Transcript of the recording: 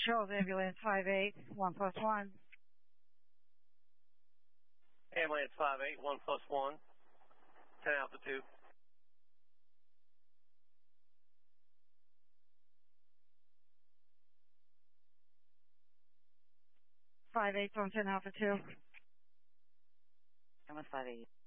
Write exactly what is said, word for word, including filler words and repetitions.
Charles Ambulance five eight, one plus one. Ambulance five eight, one plus one, ten Alpha two. five eight on ten Alpha two. Ambulance five eight.